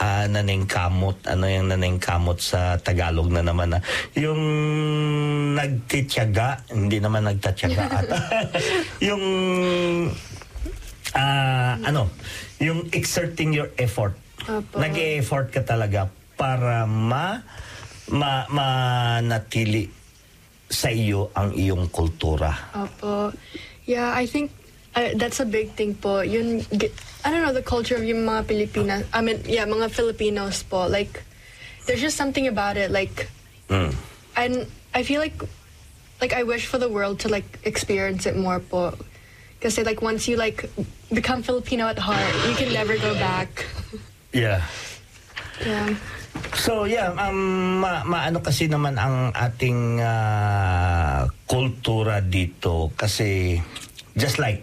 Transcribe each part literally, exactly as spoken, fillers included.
ah, nanengkamot. Ano yung nanengkamot sa Tagalog na naman? Ah? Yung nagtityaga, hindi naman nagtatyaga ata. yung, ah, ano, yung exerting your effort. Opo. Nag-e-effort ka talaga para ma, ma, manatili sa iyo ang iyong kultura. Opo. Yeah, I think uh, that's a big thing po. Yun, gi- I don't know, the culture of yung mga Pilipinas, I mean, yeah, mga Filipinos po. Like, there's just something about it. Like, Mm. and I feel like, like I wish for the world to like experience it more po. Kasi like once you like become Filipino at heart, you can never go back. Yeah. Yeah. So yeah, um, ma maano kasi naman ang ating ah, kultura dito kasi just like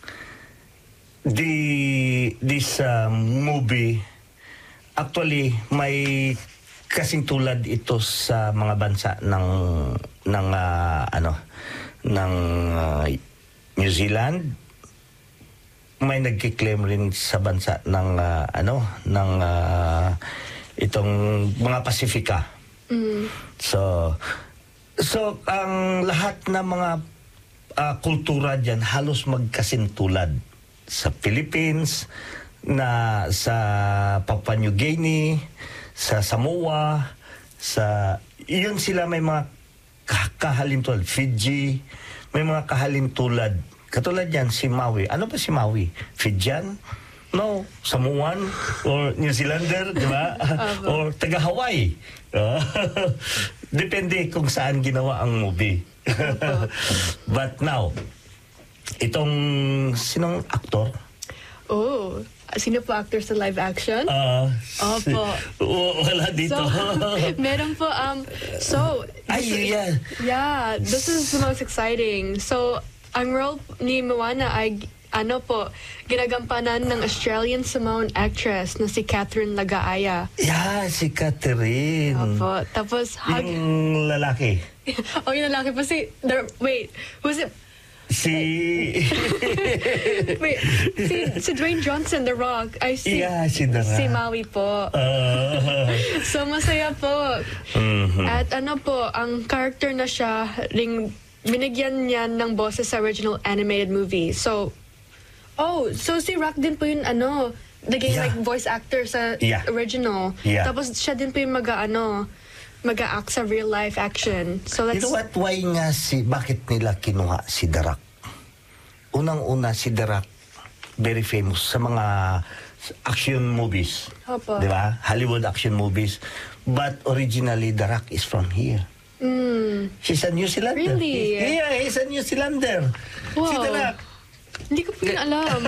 the this uh, movie actually may kasing tulad ito sa mga bansa ng ng ah, ano ng ah, New Zealand. May nagki-claim rin sa bansa ng ah, ano ng ah, itong mga Pasifika. Mm. So so ang lahat ng mga ah, kultura diyan halos magkasintulad sa Philippines, na sa Papua New Guinea, sa Samoa, sa iyon sila may mga ka- kahalintulad. Fiji, may mga kahalintulad. Katulad yan, si Maui. Ano ba si Maui? Fijian? No, Samoan or New Zealander, di ba? Or taga-Hawaii. Depende kung saan ginawa ang movie. But now, itong sinong aktor? Oh, sino po actor sa live action? Ah, si- Opo. Oo, wala dito. So, meron po, um, so, Ay, yeah. yeah, this is the most exciting. So, ang role ni Moana ay, ano po, ginagampanan ng Australian Samoan actress na si Catherine Lagaaya. Yeah, si Catherine. Opo. Tapos, hug... Yung lalaki. oh, yung lalaki po si... The, wait, who's it? Si... Wait, si, si Dwayne Johnson, The Rock. Ay, si, Yeah, si The Rock. si Maui po. Ah. So, masaya po. Mhm. At ano po, ang character na siya, ring, binigyan niya ng boses sa original animated movie. So, oh, so si Rock din po yung ano, naging Yeah. like voice actor sa Yeah. original. Yeah. Tapos siya din po yung mag-ano, mag-act sa real life action. So You that's... know what? Why nga si... Bakit nila kinuha si The Rock? Unang-una, si The Rock, very famous sa mga action movies. Opo. Di ba? Hollywood action movies. But originally, The Rock is from here. Mm, He's a New Zealander. Really? He- yeah, he's a New Zealander. Si Wow. The Rock. hindi ko po yun alam.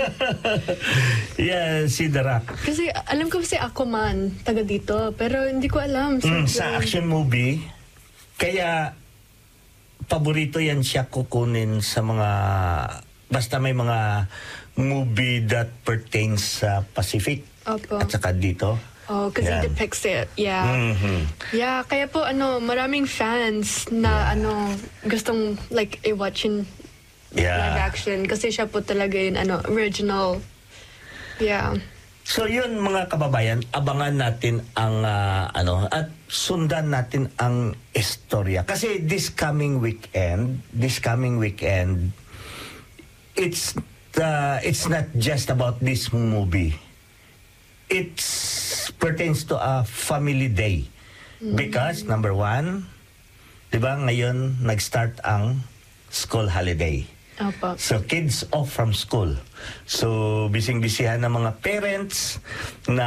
Yeah, si The Rock. Kasi alam ko si Aquaman, taga dito. Pero hindi ko alam. Mm, si sa action movie, kaya paborito yan siya kukunin sa mga, basta may mga movie that pertains sa Pacific. Opo. At saka dito. Oh, because he Yan. depicts it. Yeah. Mhm. Yeah, kaya po ano, maraming fans na ano, gustong like i-watch in Yeah. live action kasi siya po talaga yung ano, original. Yeah. So yun mga kababayan, abangan natin ang ah, ano at sundan natin ang istorya. Kasi this coming weekend, this coming weekend, it's uh, it's not just about this movie. It pertains to a family day. Because number one, 'di ba ngayon nag-start ang school holiday. Opo. So kids off from school. So bising-bisihan ng mga parents na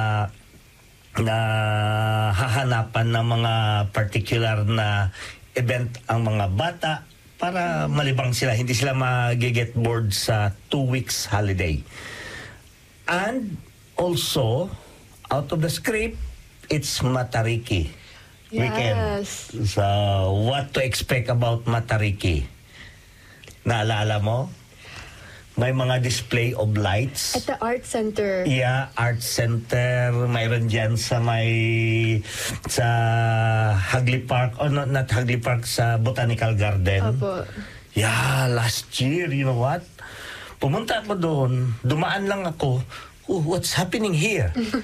na hahanapan ng mga particular na event ang mga bata para malibang sila, hindi sila mag-get bored sa two weeks holiday. And also out of the script, it's Matariki weekend. Yes. So what to expect about Matariki? Naalala mo? May mga display of lights. At the art center. Yeah, art center. Mayroon dyan sa may... sa Hagley Park. Or not, not Hagley Park, sa Botanical Garden. Opo. Yeah, last year, you know what? Pumunta ako doon. Dumaan lang ako. Oh, what's happening here?